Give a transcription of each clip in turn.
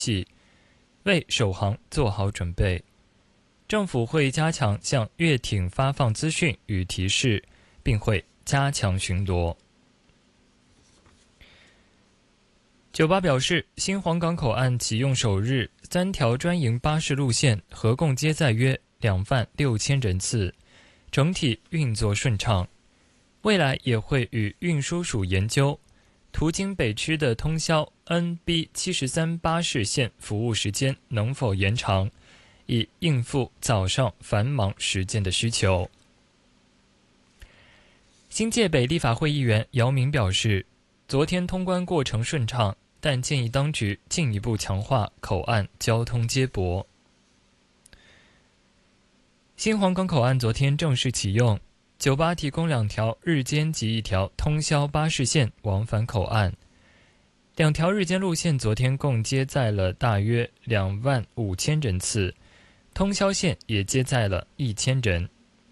系，为首航做好准备。政府会加强向越艇发放资讯与提示，并会加强巡逻。九巴表示，新黄港口岸启用首日，3条专营巴士路线合共接载约26000人次，整体运作顺畅。未来也会与运输署研究，途经北区的通宵 NB73 巴士线服务时间能否延长，以应付早上繁忙时间的需求。新界北立法会议员姚明表示，昨天通关过程顺畅，但建议当局进一步强化口岸交通接驳。新黄港口岸昨天正式启用，九巴提供2条日间及1条通宵巴士线往返口岸。2条日间路线昨天共接载了大约25000人次，通宵线也接载了1000人。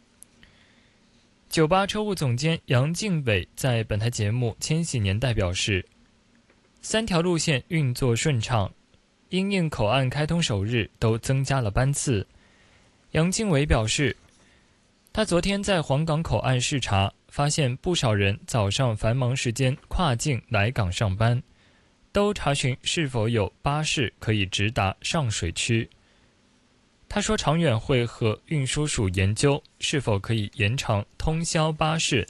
九巴车务总监杨敬伟在本台节目《千禧年代》表示，3条路线运作顺畅，因应口岸开通首日都增加了班次。杨敬伟表示，他昨天在黄港口岸视察，发现不少人早上繁忙时间跨境来港上班，都查询是否有巴士可以直达上水区。他说，长远会和运输署研究是否可以延长通宵巴士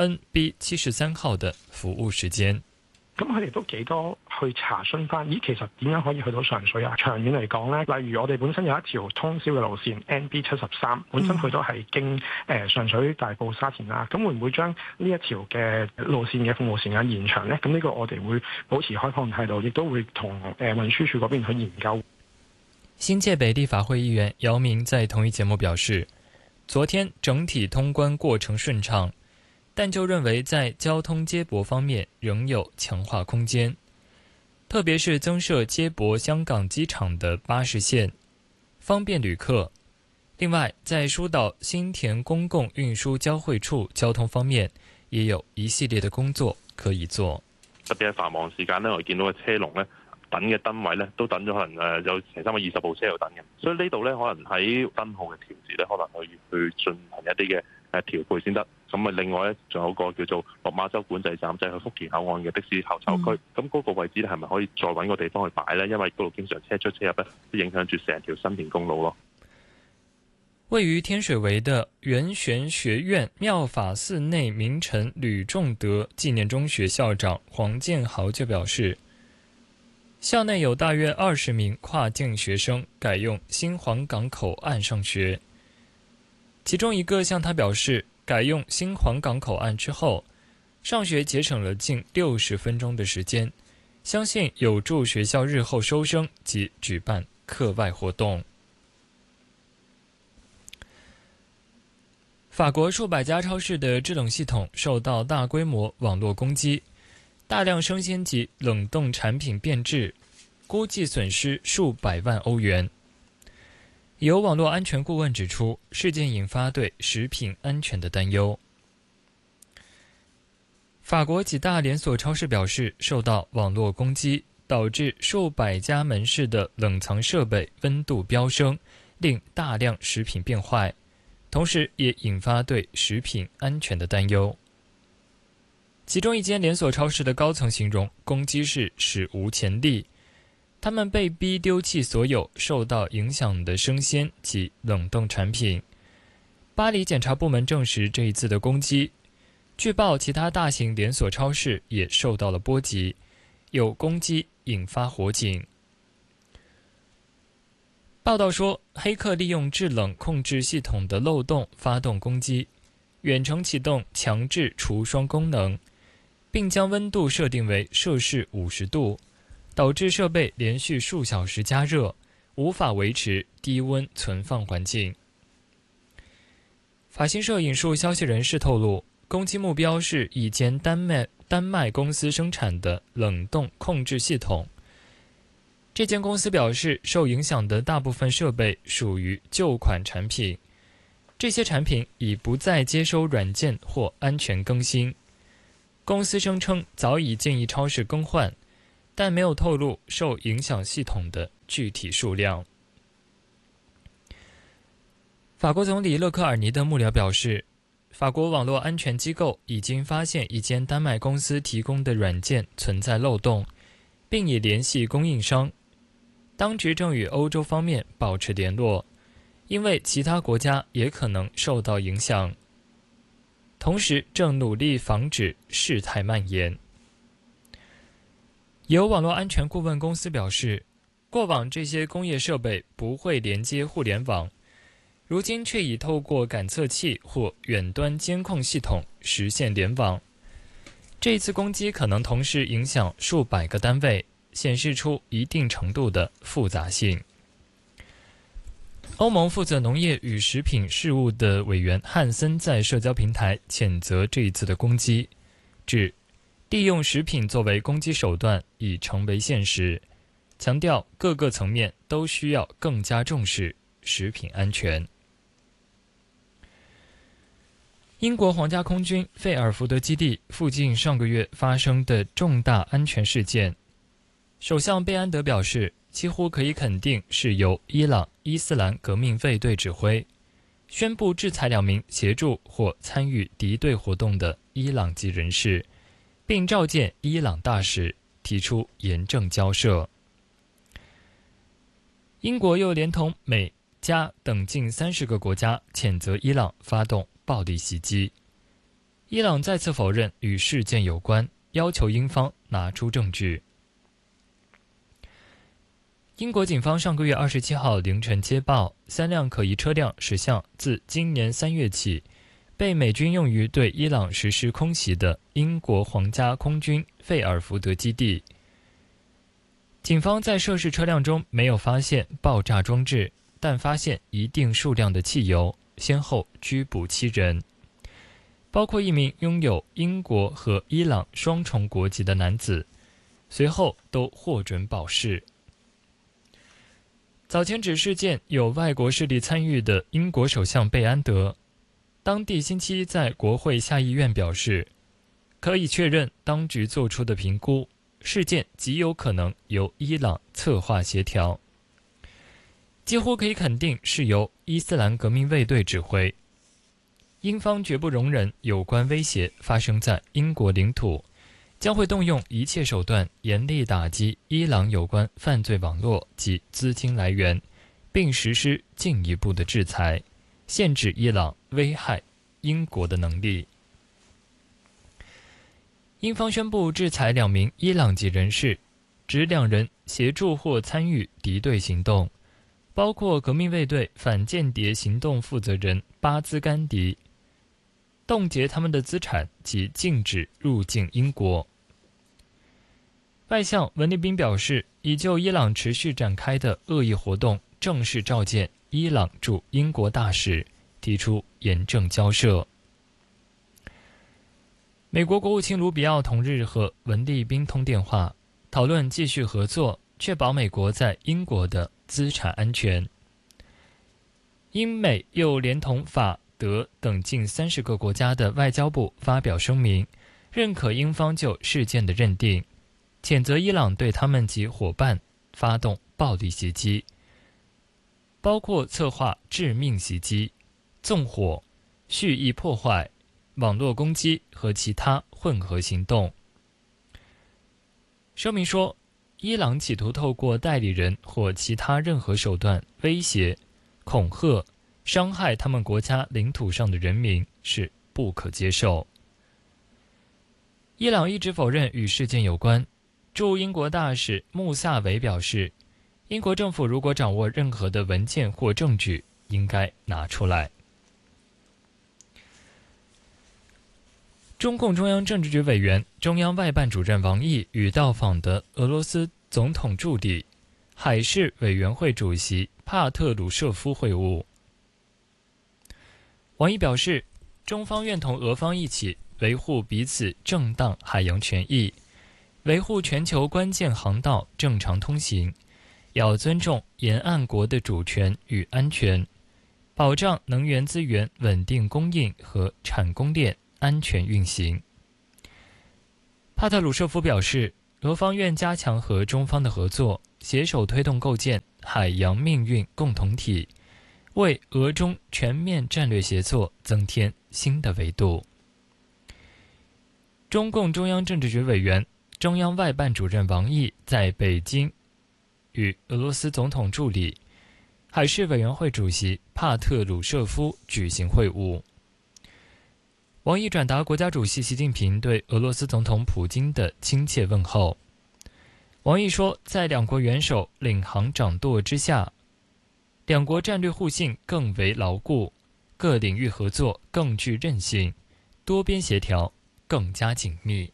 NB73 號的服務時間。 咁佢哋都幾多去查詢翻，咦，其實點樣可以去到上水啊？長遠嚟講呢，例如我哋本身有一條通宵嘅路線 NB73，本身佢都係經上水、大埔、沙田啦。咁會唔會將呢一條嘅路線嘅服務時間延長呢？咁呢個我哋會保持開放態度，亦都會同運輸署嗰邊去研究。 新界北立法會議員姚明在同一節目表示，昨天整體通關過程順暢，但就認為在交通接駁方面仍有強化空間，特別是增設接駁香港機場的巴士線，方便旅客。另外，在疏導新田公共運輸交匯處交通方面，也有一系列的工作可以做。 特別係繁忙時間呢，我見到嘅車龍呢，等嘅燈位咧，都等咗可能有成320部車喺度等嘅，所以呢度咧可能喺燈號嘅調節咧，可能去進行一啲嘅調配先得。咁啊，另外咧仲有個叫做落馬洲管制站，就係去福田口岸嘅的士候籌區。咁嗰個位置咧係咪可以再揾個地方去擺咧？因為嗰度經常車出車入咧，都影響住成條新田公路咯。 位於天水圍的元玄學院妙法寺內名臣呂仲德紀念中學校長黃建豪就表示，校內有大約20名跨境學生改用新黃港口岸上學，其中一個向他表示，改用新黃港口岸之後，上學節省了近60分鐘的時間，相信有助學校日後收生及舉辦課外活動。法國數百家超市的制冷系統受到大規模網絡攻擊，大量生鮮及冷凍產品變質，估計損失數百萬歐元。有網絡安全顧問指出，事件引發對食品安全的擔憂。法國幾大連鎖超市表示，受到網絡攻擊，導致數百家門市的冷藏設備溫度飆升，令大量食品變壞，同時也引發對食品安全的擔憂。其中一間連鎖超市的高層形容攻擊是史無前例，他們被逼丟棄所有受到影響的生鮮及冷凍產品。巴黎檢察部門證實這一次的攻擊，據報其他大型連鎖超市也受到了波及，有攻擊引發火警。報道說，黑客利用制冷控制系統的漏洞發動攻擊，遠程啟動強制除霜功能，並將溫度設定為攝氏50度，導致設備連續數小時加熱，無法維持低溫存放環境。法新社引述消息人士透露，攻擊目標是一間丹麥公司生產的冷凍控制系統。這間公司表示，受影響的大部分設備屬於舊款產品，這些產品已不再接收軟件或安全更新。公司聲稱早已建議超市更換， 但没有透露受影响系统的具体数量。法国总理勒克尔尼的幕僚表示，法国网络安全机构已经发现一间丹麦公司提供的软件存在漏洞，并已联系供应商。当局正与欧洲方面保持联络，因为其他国家也可能受到影响，同时正努力防止事态蔓延。有网络安全顾问公司表示，过往这些工业设备不会连接互联网，如今却已透过感测器或远端监控系统实现联网。这次攻击可能同时影响数百个单位，显示出一定程度的复杂性。欧盟负责农业与食品事务的委员汉森在社交平台谴责这一次的攻击，指利用食品作为攻击手段已成为现实，强调各个层面都需要更加重视食品安全。英国皇家空军费尔福德基地附近上个月发生的重大安全事件，首相贝安德表示，几乎可以肯定是由伊朗伊斯兰革命卫队指挥，宣布制裁2名协助或参与敌对活动的伊朗籍人士，并召见伊朗大使，提出严正交涉。英国又连同美加等近30个国家谴责伊朗发动暴力袭击。伊朗再次否认与事件有关，要求英方拿出证据。英国警方上个月27号凌晨接报，3辆可疑车辆驶向自今年3月起被美军用于对伊朗实施空袭的英国皇家空军费尔福德基地。警方在涉事车辆中没有发现爆炸装置，但发现一定数量的汽油，先后拘捕7人，包括一名拥有英国和伊朗双重国籍的男子，随后都获准保释。早前指事件有外国势力参与的英国首相贝安德，当地星期一在国会下议院表示，可以确认当局做出的评估，事件极有可能由伊朗策划协调，几乎可以肯定是由伊斯兰革命卫队指挥。英方绝不容忍有关威胁发生在英国领土，将会动用一切手段严厉打击伊朗有关犯罪网络及资金来源，并实施进一步的制裁，限制伊朗危害英国的能力。英方宣布制裁2名伊朗籍人士，指2人协助或参与敌对行动，包括革命卫队反间谍行动负责人巴兹甘迪，冻结他们的资产及禁止入境英国。外相文利宾表示，已就伊朗持续展开的恶意活动正式召见伊朗驻英国大使，提出严正交涉。美国国务卿卢比奥同日和文利宾通电话，讨论继续合作，确保美国在英国的资产安全。英美又连同法德等近30个国家的外交部发表声明，认可英方就事件的认定，谴责伊朗对他们及伙伴发动暴力袭击，包括策划致命袭击、纵火、蓄意破坏、网络攻击和其他混合行动。声明说，伊朗企图透过代理人或其他任何手段威胁、恐吓、伤害他们国家领土上的人民是不可接受。伊朗一直否认与事件有关。驻英国大使穆萨维表示，英国政府如果掌握任何的文件或证据，应该拿出来。中共中央政治局委员、中央外办主任王毅与到访的俄罗斯总统助理、海事委员会主席帕特鲁舍夫会晤。王毅表示，中方愿同俄方一起维护彼此正当海洋权益，维护全球关键航道正常通行，要尊重沿岸国的主权与安全，保障能源资源稳定供应和产供链安全运行。帕特鲁舍夫表示， 俄方愿加强和中方的合作，携手推动构建海洋命运共同体，为俄中全面战略协作增添新的维度。中共中央政治局委员、中央外办主任王毅在北京与俄罗斯总统助理、海事委员会主席帕特鲁舍夫举行会晤。王毅转达国家主席习近平对俄罗斯总统普京的亲切问候。王毅说，在两国元首领航掌舵之下，两国战略互信更为牢固，各领域合作更具韧性，多边协调更加紧密。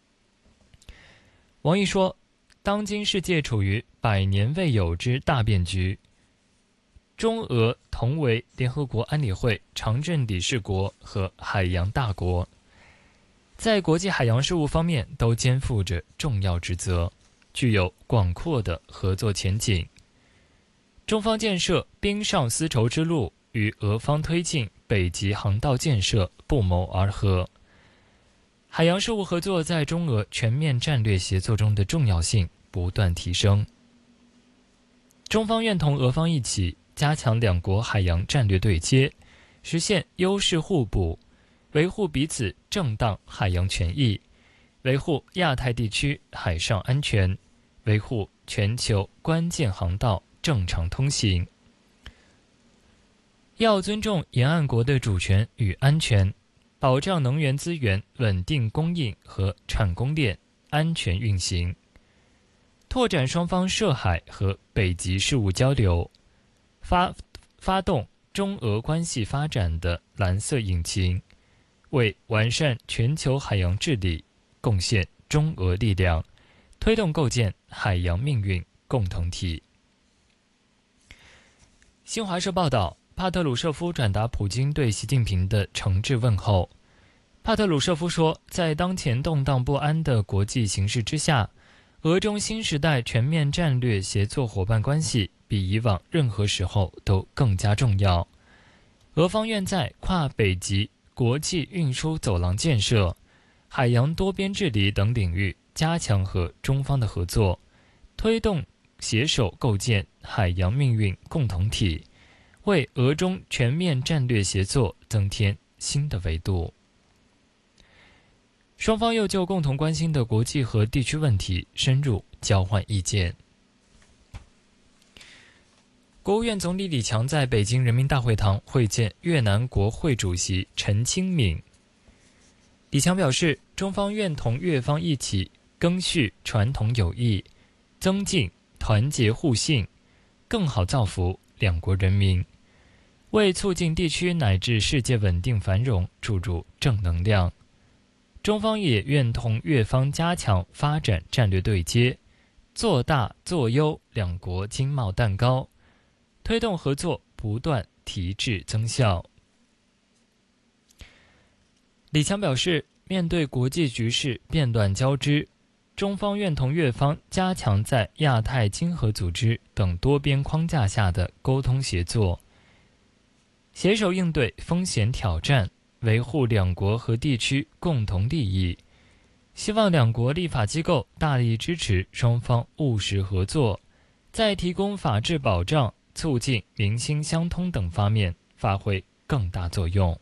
王毅说，当今世界处于100年未有之大变局，中俄同为联合国安理会常任理事国和海洋大国，在国际海洋事务方面都肩负着重要职责，具有广阔的合作前景。中方建设冰上丝绸之路与俄方推进北极航道建设不谋而合。海洋事务合作在中俄全面战略协作中的重要性不断提升。中方愿同俄方一起加强两国海洋战略对接，实现优势互补，维护彼此正当海洋权益，维护亚太地区海上安全，维护全球关键航道正常通行。要尊重沿岸国的主权与安全，保障能源资源稳定供应和产供链安全运行，拓展双方涉海和北极事务交流，发动中俄关系发展的蓝色引擎，为完善全球海洋治理贡献中俄力量，推动构建海洋命运共同体。新华社报道，帕特鲁舍夫转达普京对习近平的诚挚问候。帕特鲁舍夫说，在当前动荡不安的国际形势之下，俄中新时代全面战略协作伙伴关系比以往任何时候都更加重要。俄方愿在跨北极国际运输走廊建设、海洋多边治理等领域加强和中方的合作，推动携手构建海洋命运共同体，为俄中全面战略协作增添新的维度。双方又就共同关心的国际和地区问题深入交换意见。国务院总理李强在北京人民大会堂会见越南国会主席陈清敏。李强表示，中方愿同越方一起赓续传统友谊，增进团结互信，更好造福两国人民，为促进地区乃至世界稳定繁荣注入正能量。中方也愿同越方加强发展战略对接，做大做优两国经贸蛋糕，推动合作不断提质增效。李强表示，面对国际局势变乱交织，中方愿同越方加强在亚太经合组织等多边框架下的沟通协作，携手应对风险挑战，维护两国和地区共同利益。希望两国立法机构大力支持双方务实合作，在提供法治保障、促进民心相通等方面发挥更大作用。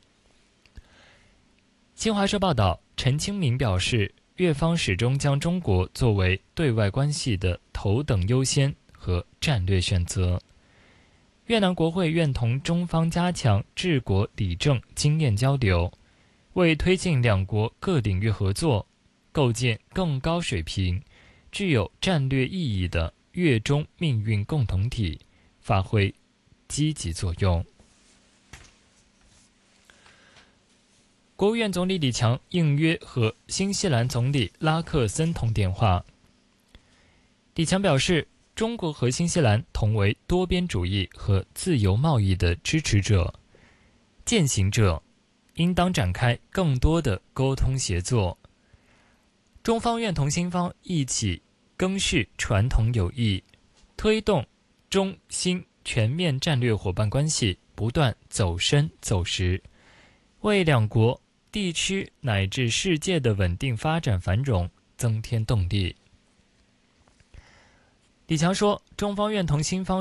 新华社报道，陈清敏表示，越方始终将中国作为对外关系的头等优先和战略选择。越南国会愿同中方加强治国理政经验交流，为推进两国各领域合作，构建更高水平、具有战略意义的越中命运共同体发挥积极作用。国务院总理李强应约和新西兰总理拉克森通电话。李强表示，中国和新西兰同为多边主义和自由贸易的支持者、践行者，应当展开更多的沟通协作。中方愿同新方一起赓续传统友谊，推动中新全面战略伙伴关系不断走深走实，为两国、地区乃至世界的稳定发展繁荣增添动力。 李強說，中方願同新方